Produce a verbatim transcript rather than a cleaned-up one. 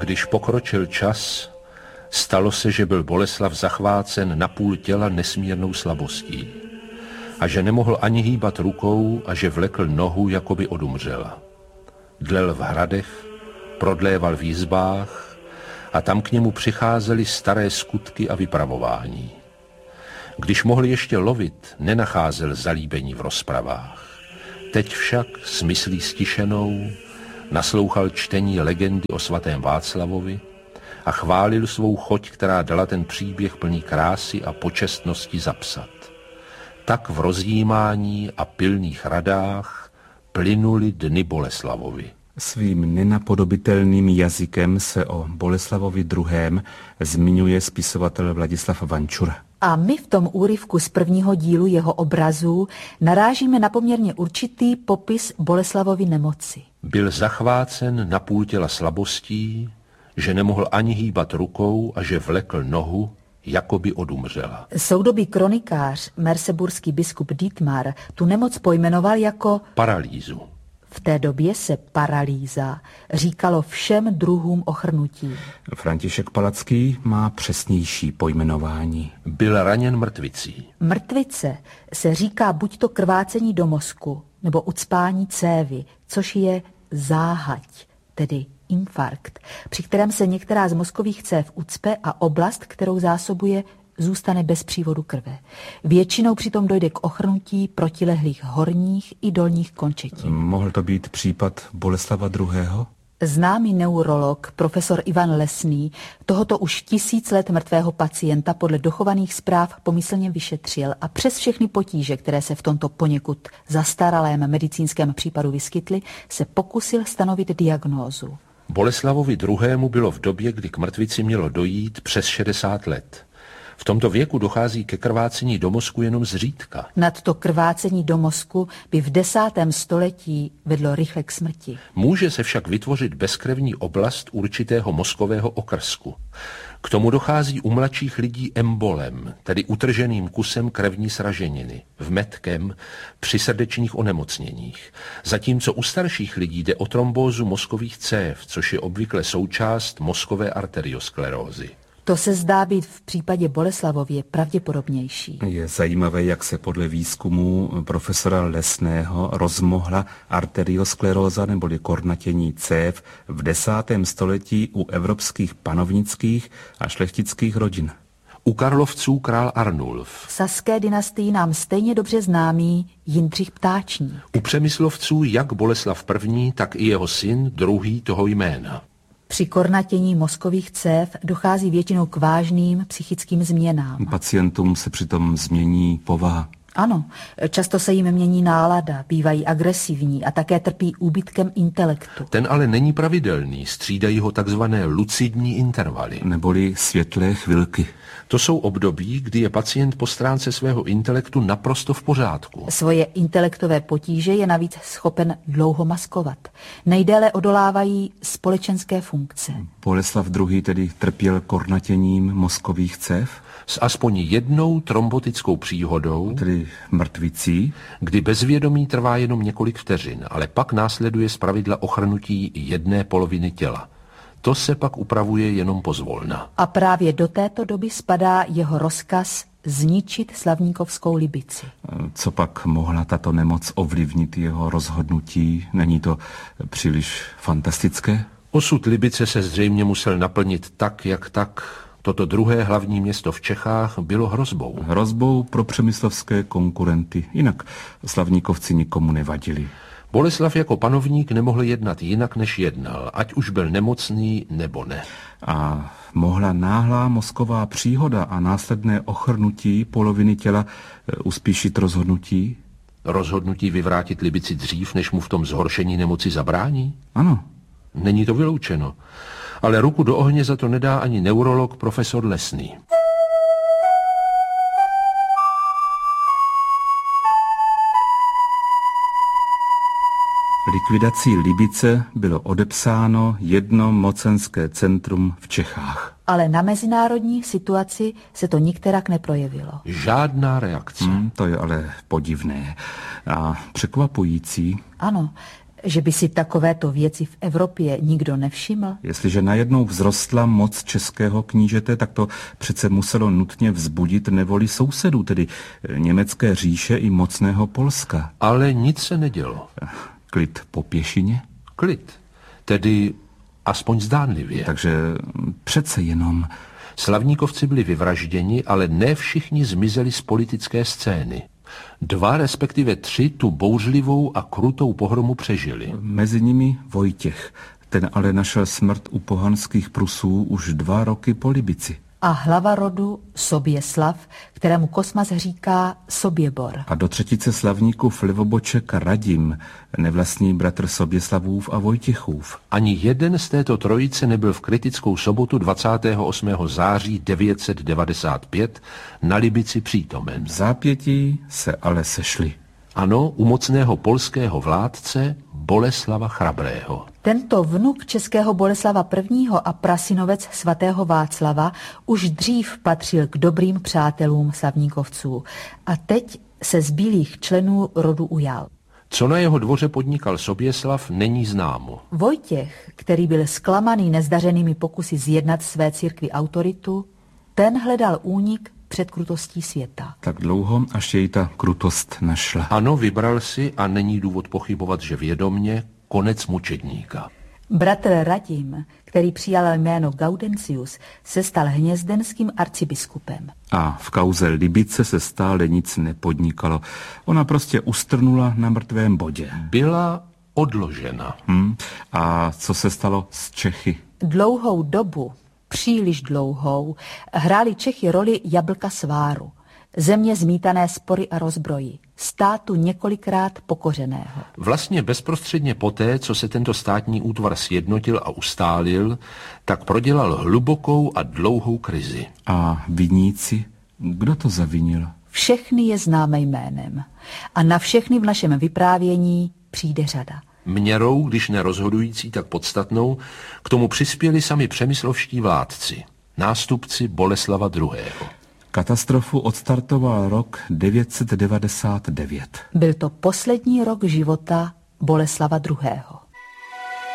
Když pokročil čas, stalo se, že byl Boleslav zachvácen na půl těla nesmírnou slabostí a že nemohl ani hýbat rukou a že vlekl nohu, jako by odumřela. Dlel v hradech, prodléval v jizbách a tam k němu přicházely staré skutky a vypravování. Když mohl ještě lovit, nenacházel zalíbení v rozpravách. Teď však s myslí stišenou naslouchal čtení legendy o svatém Václavovi a chválil svou choť, která dala ten příběh plný krásy a počestnosti zapsat. Tak v rozjímání a pilných radách plynuly dny Boleslavovi. Svým nenapodobitelným jazykem se o Boleslavovi druhém. zmiňuje spisovatel Vladislav Vančura. A my v tom úryvku z prvního dílu jeho obrazů narážíme na poměrně určitý popis Boleslavovy nemoci. Byl zachvácen na půl těla slabostí, že nemohl ani hýbat rukou a že vlekl nohu, jako by odumřela. Soudobý kronikář, merseburský biskup Dietmar, tu nemoc pojmenoval jako paralýzu. V té době se paralýza říkalo všem druhům ochrnutí. František Palacký má přesnější pojmenování. Byl raněn mrtvicí. Mrtvice se říká buď to krvácení do mozku, nebo ucpání cévy, což je záhať, tedy infarkt, při kterém se některá z mozkových cév ucpe a oblast, kterou zásobuje, zůstane bez přívodu krve. Většinou přitom dojde k ochrnutí protilehlých horních i dolních končetin. Mohl to být případ Boleslava druhého? Známý neurolog profesor Ivan Lesný tohoto už tisíc let mrtvého pacienta podle dochovaných zpráv pomyslně vyšetřil a přes všechny potíže, které se v tomto poněkud zastaralém medicínském případu vyskytly, se pokusil stanovit diagnózu. Boleslavovi druhému bylo v době, kdy k mrtvici mělo dojít, přes šedesát let. V tomto věku dochází ke krvácení do mozku jenom zřídka. Nad to krvácení do mozku by v desátém století vedlo rychle k smrti. Může se však vytvořit bezkrevní oblast určitého mozkového okrsku. K tomu dochází u mladších lidí embolem, tedy utrženým kusem krevní sraženiny, vmetkem při srdečních onemocněních. Zatímco u starších lidí jde o trombózu mozkových cév, což je obvykle součást mozkové arteriosklerózy. To se zdá být v případě Boleslavově pravděpodobnější. Je zajímavé, jak se podle výzkumu profesora Lesného rozmohla arterioskleróza neboli kornatění cév v desátém století u evropských panovnických a šlechtických rodin. U Karlovců král Arnulf. V saské dynastii nám stejně dobře známý Jindřich Ptáčník. U Přemyslovců jak Boleslav první, tak i jeho syn druhý toho jména. Při kornatění mozkových cév dochází většinou k vážným psychickým změnám. Pacientům se přitom změní povaha. Ano, často se jim mění nálada, bývají agresivní a také trpí úbytkem intelektu. Ten ale není pravidelný, střídají ho takzvané lucidní intervaly. Neboli světlé chvilky. To jsou období, kdy je pacient po stránce svého intelektu naprosto v pořádku. Svoje intelektové potíže je navíc schopen dlouho maskovat. Nejdéle odolávají společenské funkce. Boleslav druhý. tedy trpěl kornatěním mozkových cév? S aspoň jednou trombotickou příhodou, tedy mrtvicí, kdy bezvědomí trvá jenom několik vteřin, ale pak následuje zpravidla ochrnutí jedné poloviny těla. To se pak upravuje jenom pozvolna. A právě do této doby spadá jeho rozkaz zničit Slavníkovskou Libici. Co pak mohla tato nemoc ovlivnit jeho rozhodnutí? Není to příliš fantastické? Osud Libice se zřejmě musel naplnit tak, jak tak. Toto druhé hlavní město v Čechách bylo hrozbou. Hrozbou pro přemyslovské konkurenty. Jinak Slavníkovci nikomu nevadili. Boleslav jako panovník nemohl jednat jinak, než jednal, ať už byl nemocný nebo ne. A mohla náhlá mozková příhoda a následné ochrnutí poloviny těla uspíšit rozhodnutí? Rozhodnutí vyvrátit Libici dřív, než mu v tom zhoršení nemoci zabrání? Ano. Není to vyloučeno. Ale ruku do ohně za to nedá ani neurolog profesor Lesný. Likvidací Libice bylo odepsáno jedno mocenské centrum v Čechách. Ale na mezinárodní situaci se to nikterak neprojevilo. Žádná reakce. Hmm, to je ale podivné a překvapující. Ano, že by si takovéto věci v Evropě nikdo nevšiml? Jestliže najednou vzrostla moc českého knížete, tak to přece muselo nutně vzbudit nevoli sousedů, tedy německé říše i mocného Polska. Ale nic se nedělo. Klid po pěšině? Klid. Tedy aspoň zdánlivě. Takže přece jenom... Slavníkovci byli vyvražděni, ale ne všichni zmizeli z politické scény. Dva, respektive tři, tu bouřlivou a krutou pohromu přežili. Mezi nimi Vojtěch. Ten ale našel smrt u pohanských Prusů už dva roky po Libici. A hlava rodu Soběslav, kterému Kosmas říká Soběbor. A do třetice slavníků Livoboček Radim, nevlastní bratr Soběslavův a Vojtěchův. Ani jeden z této trojice nebyl v kritickou sobotu dvacátého osmého září devět set devadesát pět na Libici přítomen. V zápětí se ale sešli. Ano, u mocného polského vládce Boleslava Chrabrého. Tento vnuk českého Boleslava I. a prasinovec svatého Václava už dřív patřil k dobrým přátelům slavníkovců a teď se z bílých členů rodu ujal. Co na jeho dvoře podnikal Soběslav, není známo. Vojtěch, který byl zklamaný nezdařenými pokusy zjednat své církvi autoritu, ten hledal únik před krutostí světa. Tak dlouho, až jej ta krutost našla. Ano, vybral si a není důvod pochybovat, že vědomně konec mučedníka. Bratr Radim, který přijal jméno Gaudencius, se stal hnězdenským arcibiskupem. A v kauze Libice se stále nic nepodnikalo. Ona prostě ustrnula na mrtvém bodě. Byla odložena. Hmm. A co se stalo s Čechy? Dlouhou dobu, příliš dlouhou, hráli Čechy roli jablka sváru, země zmítané spory a rozbroji, státu několikrát pokořeného. Vlastně bezprostředně poté, co se tento státní útvar sjednotil a ustálil, tak prodělal hlubokou a dlouhou krizi. A viníci? Kdo to zavinil? Všechny je známe jménem a na všechny v našem vyprávění přijde řada. Měrou, když ne rozhodující, tak podstatnou, k tomu přispěli sami přemyslovští vládci, nástupci Boleslava druhého. Katastrofu odstartoval rok devět set devadesát devět. Byl to poslední rok života Boleslava druhého.